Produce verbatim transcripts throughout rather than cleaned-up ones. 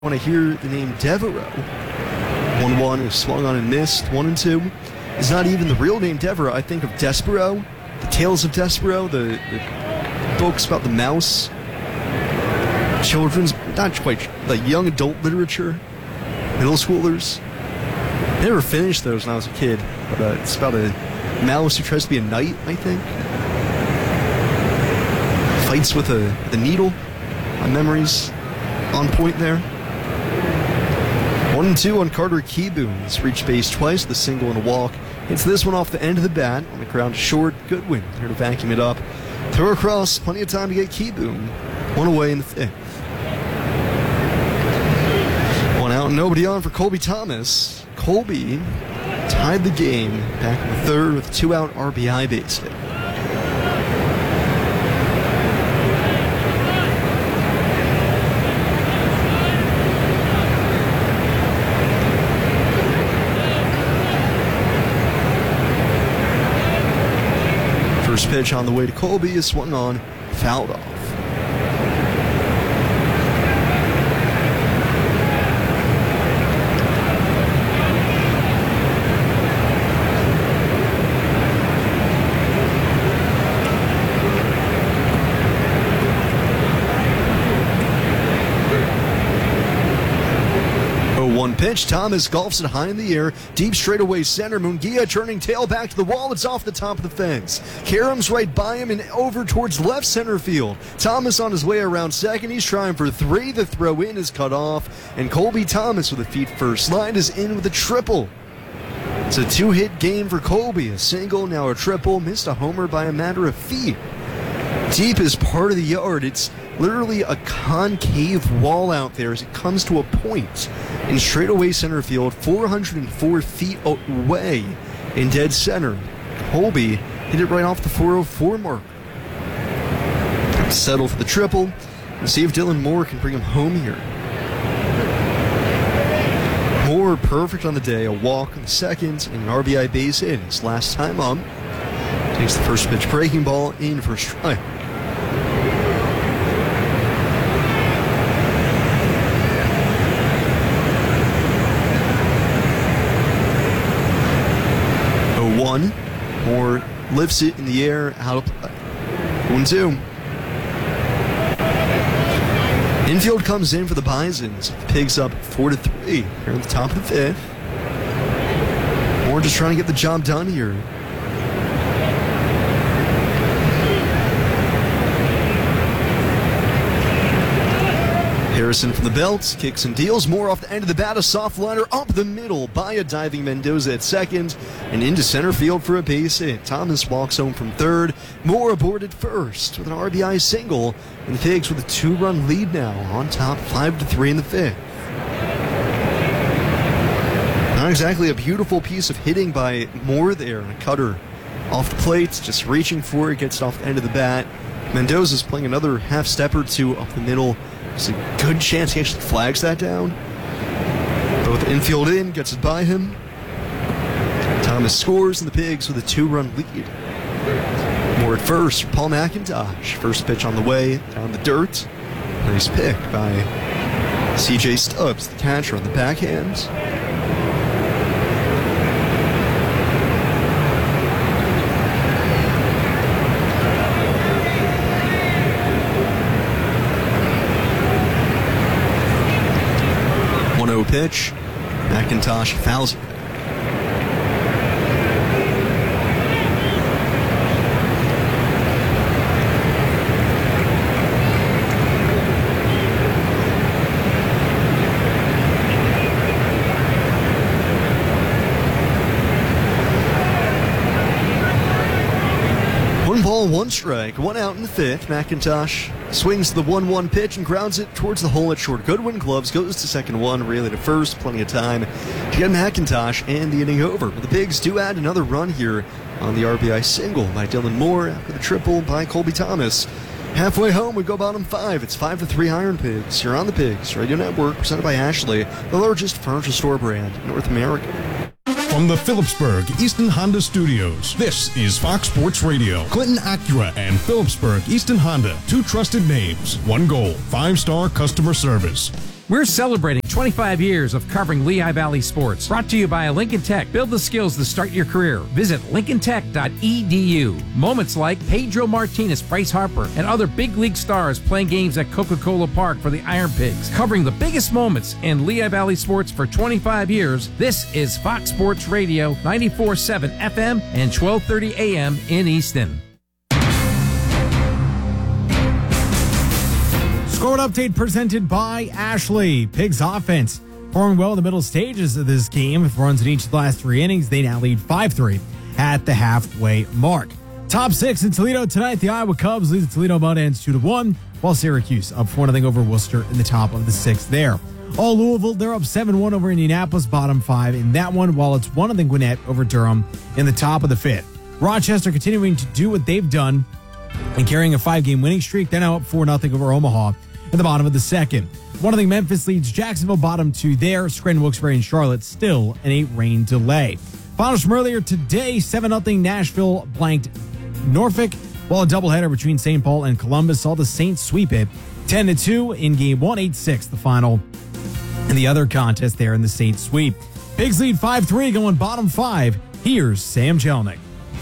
When I hear the name Devereaux, one one is swung on and missed, one and two is not even the real name Devereaux. I think of Despereaux, the Tales of Despereaux, the, the books about the mouse, children's, not quite, like young adult literature, middle schoolers. I never finished those when I was a kid, but uh, it's about a mouse who tries to be a knight, I think. Fights with a, with a needle. My memory's on point there. One and two on Carter Keyboom. He's reached base twice, the single and a walk. Hits this one off the end of the bat. On the ground short, Goodwin there to vacuum it up. Throw across, plenty of time to get Keyboom. One away in the fifth. One out and nobody on for Colby Thomas. Colby tied the game back in the third with a two out R B I base hit. First pitch on the way to Colby is swung on, fouled off. One pitch, Thomas golfs it high in the air, deep straightaway center. Munguia turning tail back to the wall. It's off the top of the fence. Karam's right by him and over towards left center field. Thomas on his way around second. He's trying for three. The throw in is cut off, and Colby Thomas with a feet first slide is in with a triple. It's a two-hit game for Colby. A single, now a triple. Missed a homer by a matter of feet. Deep is part of the yard. It's literally a concave wall out there as it comes to a point in straightaway center field, four hundred four feet away in dead center. Colby hit it right off the four oh four mark. Settle for the triple and see if Dylan Moore can bring him home here. Moore perfect on the day, a walk on the second and an R B I base hit his last time up. Takes the first pitch breaking ball in for a strike. One. Moore lifts it in the air, out of play. One, two. Infield comes in for the Bisons. The Pigs up four to three here at the top of the fifth. Moore just trying to get the job done here. Harrison from the belt, kicks and deals. Moore off the end of the bat, a soft liner up the middle by a diving Mendoza at second and into center field for a base hit. Thomas walks home from third. Moore aboard at first with an R B I single, and the Pigs with a two-run lead now on top, five to three in the fifth. Not exactly a beautiful piece of hitting by Moore there, and a cutter off the plate, just reaching for it, gets it off the end of the bat. Mendoza's playing another half step or two up the middle. There's a good chance he actually flags that down. Both infield in, gets it by him. Thomas scores, and the Pigs with a two-run lead. More at first for Paul McIntosh. First pitch on the way, down the dirt. Nice pick by C J Stubbs, the catcher, on the backhand. one oh pitch. McIntosh fouls it. One ball, one strike, one out in the fifth. McIntosh swings the one one pitch and grounds it towards the hole at short. Goodwin gloves, goes to second one, relay to first. Plenty of time to get McIntosh and the inning over. But the Pigs do add another run here on the R B I single by Dylan Moore after the triple by Colby Thomas. Halfway home, we go bottom five. It's five to three Iron Pigs. You're on the Pigs Radio Network, presented by Ashley, the largest furniture store brand in North America. From the Phillipsburg Easton Honda Studios, this is Fox Sports Radio. Clinton Acura and Phillipsburg Easton Honda, two trusted names, one goal, five-star customer service. We're celebrating twenty-five years of covering Lehigh Valley sports. Brought to you by Lincoln Tech. Build the skills to start your career. Visit lincoln tech dot e d u. Moments like Pedro Martinez, Bryce Harper, and other big league stars playing games at Coca-Cola Park for the Iron Pigs. Covering the biggest moments in Lehigh Valley sports for twenty-five years, this is Fox Sports Radio, ninety-four point seven F M and twelve thirty A M in Easton. Score update presented by Ashley. Pigs offense performing well in the middle stages of this game. With runs in each of the last three innings, they now lead five three at the halfway mark. Top six in Toledo tonight. The Iowa Cubs lead the Toledo Mudhens two to one, while Syracuse up four nothing over Worcester in the top of the sixth there. All Louisville, they're up seven one over Indianapolis, bottom five in that one, while it's one nothing Gwinnett over Durham in the top of the fifth. Rochester continuing to do what they've done and carrying a five-game winning streak. They're now up four nothing over Omaha at the bottom of the second. one nothing Memphis leads Jacksonville, bottom two there. Scranton, Wilkes-Barre, and Charlotte still in a rain delay. Finals from earlier today, seven nothing Nashville blanked Norfolk, while a doubleheader between Saint Paul and Columbus saw the Saints sweep it ten to two in game one, eight six, the final. And the other contest there in the Saints sweep. Pigs lead five three going bottom five. Here's Sam Jelnick.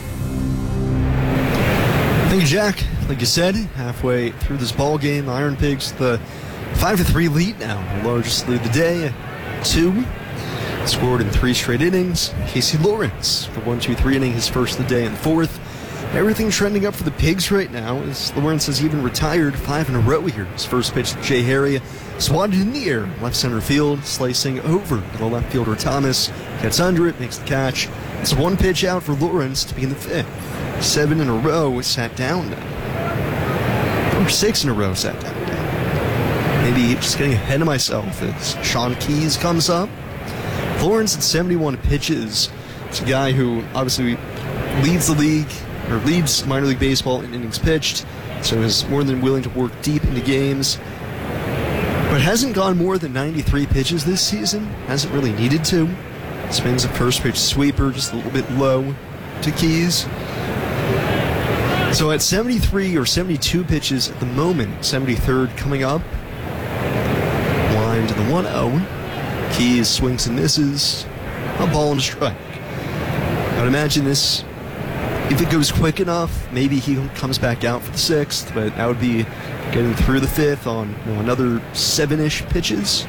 Thank you, Jack. Like you said, halfway through this ball game, Iron Pigs the five to three lead now, the largest lead of the day. Two scored in three straight innings. Casey Lawrence, the one two three inning, his first of the day in the fourth. Everything trending up for the Pigs right now, as Lawrence has even retired five in a row here. His first pitch to Jay Harry, swatted in the air, left center field, slicing over to the left fielder Thomas. Gets under it, makes the catch. It's one pitch out for Lawrence to be in the fifth. Seven in a row, sat down now. Or six in a row, sat down now. Maybe just getting ahead of myself as Sean Keys comes up. Lawrence at seventy-one pitches. It's a guy who obviously leads the league, or leads minor league baseball in innings pitched, so is more than willing to work deep into games. But hasn't gone more than ninety-three pitches this season. Hasn't really needed to. Spins a first pitch sweeper, just a little bit low to Keys. So at seventy-three or seventy-two pitches at the moment, seventy-third coming up. Line to the one oh. Keys swings and misses. A ball and a strike. I would imagine this, if it goes quick enough, maybe he comes back out for the sixth, but that would be getting through the fifth on you know, another seven-ish pitches.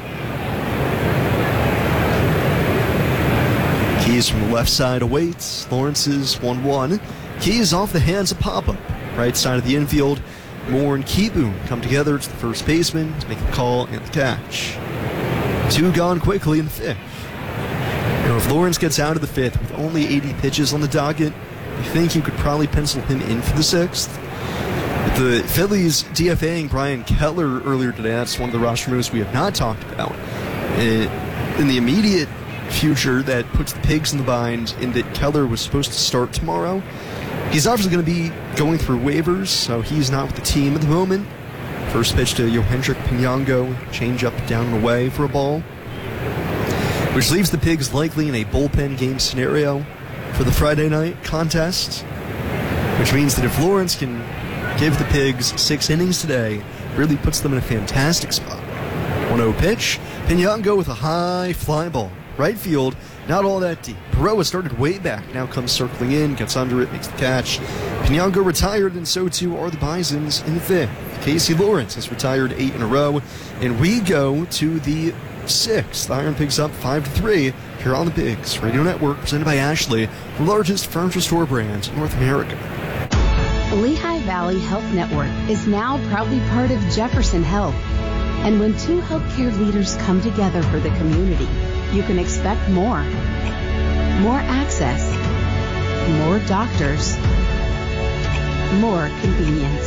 Keys from the left side awaits. Lawrence's one one. Keys off the hands of Papa. Right side of the infield. Moore and Keyboon come together to the first baseman to make the call and the catch. Two gone quickly in the fifth. Now, if Lawrence gets out of the fifth with only eighty pitches on the docket, I think you could probably pencil him in for the sixth. With the Phillies DFAing Brian Kettler earlier today, that's one of the roster moves we have not talked about. In the immediate future, that puts the Pigs in the bind in that Kettler was supposed to start tomorrow. He's obviously going to be going through waivers, so he's not with the team at the moment. First pitch to Johendrick Pinyango, change up, down and away for a ball. Which leaves the Pigs likely in a bullpen game scenario for the Friday night contest. Which means that if Lawrence can give the Pigs six innings today, really puts them in a fantastic spot. one oh pitch, Pinyango with a high fly ball. Right field, not all that deep. Perot started way back, now comes circling in, gets under it, makes the catch. Pinyango retired, and so too are the Bisons in the fifth. Casey Lawrence has retired eight in a row, and we go to the sixth. The Iron Pigs up five to three here on the Pigs Radio Network, presented by Ashley, the largest furniture store brand in North America. Lehigh Valley Health Network is now proudly part of Jefferson Health. And when two healthcare leaders come together for the community, you can expect more. More access. More doctors. More convenience.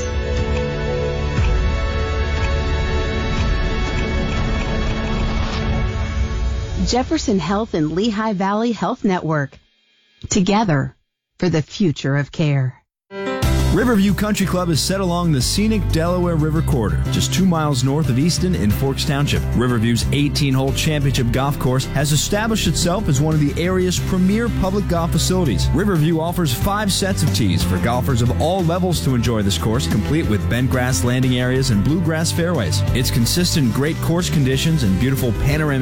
Jefferson Health and Lehigh Valley Health Network. Together for the future of care. Riverview Country Club is set along the scenic Delaware River corridor, just two miles north of Easton in Forks Township. Riverview's eighteen-hole championship golf course has established itself as one of the area's premier public golf facilities. Riverview offers five sets of tees for golfers of all levels to enjoy this course, complete with bent grass landing areas and bluegrass fairways. Its consistent great course conditions and beautiful panoramic